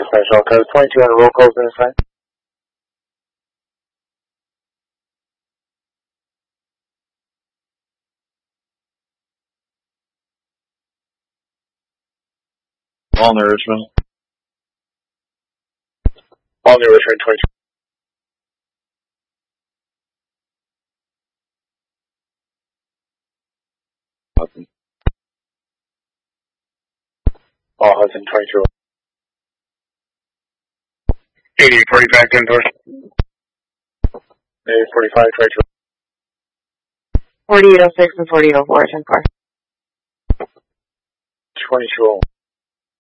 Special code 22 on roll calls inside. All new Richmond. All new Richmond 22. Hudson. All Hudson 22. 8845 10 doors. 8845 22. 4806 and 4804, 10 4. 22.